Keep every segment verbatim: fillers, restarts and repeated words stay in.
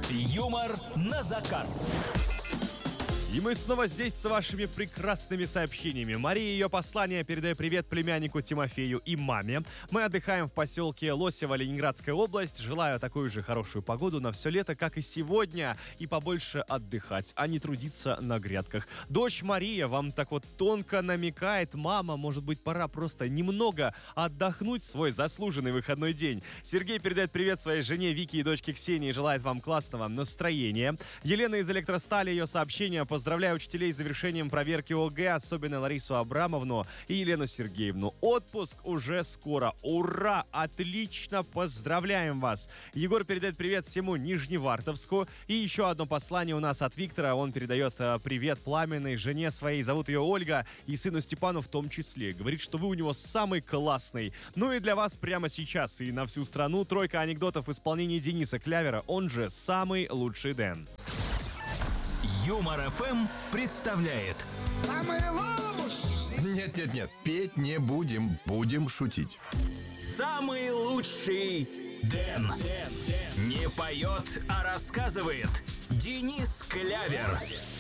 Юмор на заказ. И мы снова здесь с вашими прекрасными сообщениями. Мария ее послание передает привет племяннику Тимофею и маме. Мы отдыхаем в поселке Лосево, Ленинградская область. Желаю такую же хорошую погоду на все лето, как и сегодня. И побольше отдыхать, а не трудиться на грядках. Дочь Мария вам так вот тонко намекает: мама, может быть, пора просто немного отдохнуть в свой заслуженный выходной день. Сергей передает привет своей жене Вике и дочке Ксении. Желает вам классного настроения. Елена из Электростали, ее сообщение: поздравляю учителей с завершением проверки ОГЭ, особенно Ларису Абрамовну и Елену Сергеевну. Отпуск уже скоро. Ура! Отлично! Поздравляем вас! Егор передает привет всему Нижневартовску. И еще одно послание у нас от Виктора. Он передает э, привет пламенной жене своей. Зовут ее Ольга. И сыну Степану в том числе. Говорит, что вы у него самый классный. Ну и для вас прямо сейчас и на всю страну тройка анекдотов в исполнении Дениса Клявера. Он же самый лучший Дэн. Юмор эф эм представляет Самый лучший. Нет-нет-нет, петь не будем, будем шутить. самый лучший Дэн. Не поет, а рассказывает Денис Клявер.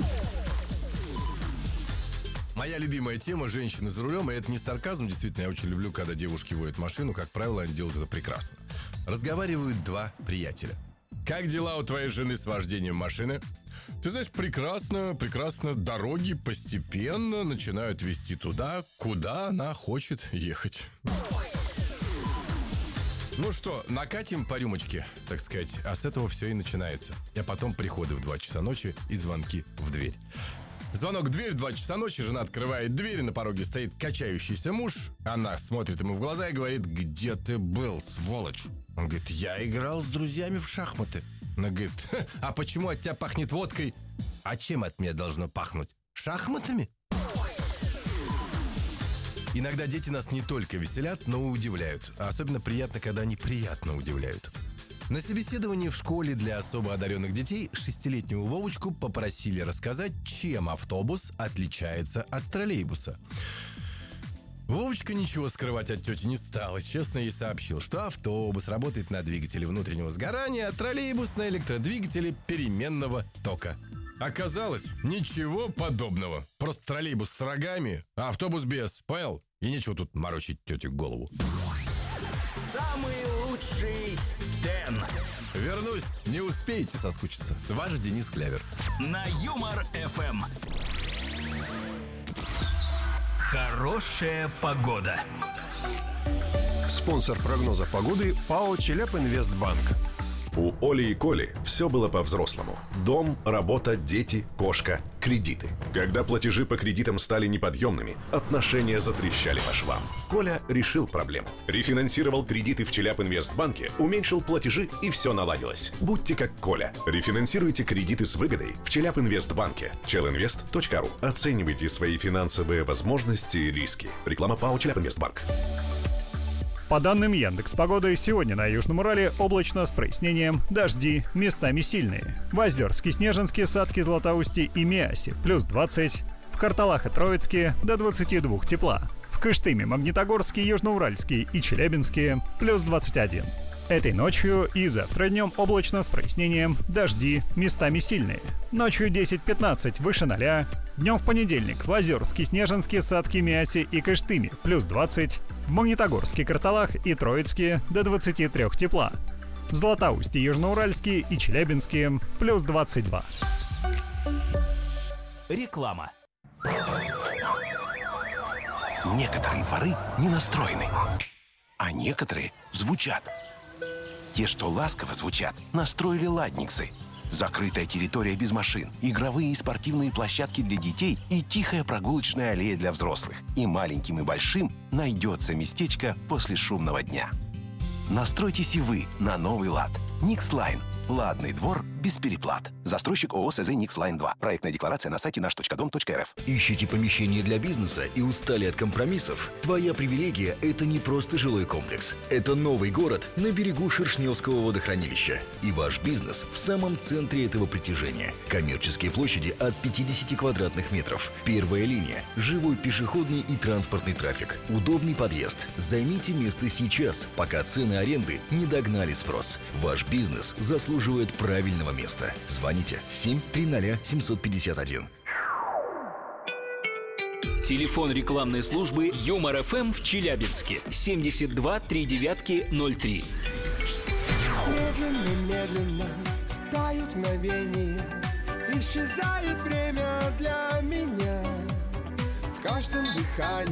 Моя любимая тема — женщины за рулем. И это не сарказм, действительно, я очень люблю, когда девушки водят машину. Как правило, они делают это прекрасно. Разговаривают два приятеля. Как дела у твоей жены с вождением машины? Ты знаешь, прекрасно, прекрасно. Дороги постепенно начинают вести туда, куда она хочет ехать. Ну что, накатим по рюмочке, так сказать. А с этого все и начинается. А потом приходы в два часа ночи и звонки в дверь. Звонок в дверь в два часа ночи, жена открывает дверь, на пороге стоит качающийся муж. Она смотрит ему в глаза и говорит: где ты был, сволочь? Он говорит: я играл с друзьями в шахматы. Она говорит: а почему от тебя пахнет водкой? А чем от меня должно пахнуть? Шахматами? Иногда дети нас не только веселят, но и удивляют. А особенно приятно, когда они приятно удивляют. На собеседовании в школе для особо одаренных детей шестилетнего Вовочку попросили рассказать, чем автобус отличается от троллейбуса. Вовочка ничего скрывать от тети не стал и честно ей сообщил, что автобус работает на двигателе внутреннего сгорания, а троллейбус на электродвигателе переменного тока. Оказалось, ничего подобного. Просто троллейбус с рогами, а автобус без. Понял? И нечего тут морочить тете голову. Самый лучший Дэн. Вернусь, не успеете соскучиться. Ваш Денис Клявер. На Юмор эф эм. Хорошая погода. Спонсор прогноза погоды ПАО «Челябинвестбанк». У Оли и Коли все было по-взрослому. Дом, работа, дети, кошка, кредиты. Когда платежи по кредитам стали неподъемными, отношения затрещали по швам. Коля решил проблему. Рефинансировал кредиты в Челябинвестбанке, уменьшил платежи, и все наладилось. Будьте как Коля. Рефинансируйте кредиты с выгодой в Челябинвестбанке. челинвест точка ру. Оценивайте свои финансовые возможности и риски. Реклама ПАО «Челябинвестбанк». По данным Яндекс.Погоды, сегодня на Южном Урале облачно с прояснением, дожди, местами сильные. В Озерске, Снежинске, Садке, Златоусте и Миасе плюс двадцать. В Карталах и Троицке до двадцати двух тепла. В Кыштыме, Магнитогорске, Южноуральске и Челябинске плюс двадцать один. Этой ночью и завтра днем облачно с прояснением, дожди, местами сильные. Ночью десять-пятнадцать выше ноля. Днем в понедельник в Озерске, Снежинске, Садке, Миасе и Кыштыме плюс двадцать. В Магнитогорске, Карталах и Троицке до двадцати трёх тепла. В Златоусте, Южноуральске и Челябинске плюс двадцать два. Реклама. Некоторые дворы не настроены, а некоторые звучат. Те, что ласково звучат, настроили ладниксы. Закрытая территория без машин, игровые и спортивные площадки для детей и тихая прогулочная аллея для взрослых. И маленьким, и большим найдется местечко после шумного дня. Настройтесь и вы на новый лад. Никслайн. Ладный двор без переплат. Застройщик ООО СЗ Никслайн два. Проектная декларация на сайте наш точка дом точка эр эф. Ищите помещение для бизнеса и устали от компромиссов? Твоя привилегия – это не просто жилой комплекс. Это новый город на берегу Шершневского водохранилища. И ваш бизнес в самом центре этого притяжения. Коммерческие площади от пятидесяти квадратных метров. Первая линия. Живой пешеходный и транспортный трафик. Удобный подъезд. Займите место сейчас, пока цены аренды не догнали спрос. Ваш бизнес заслуживает заслуживает правильного места. Звоните семь триста семьсот пятьдесят один. Телефон рекламной службы Юмор эф эм в Челябинске семьдесят два три девятки ноль три. Медленно-медленно тают мгновения, исчезает время для меня. В каждом дыхании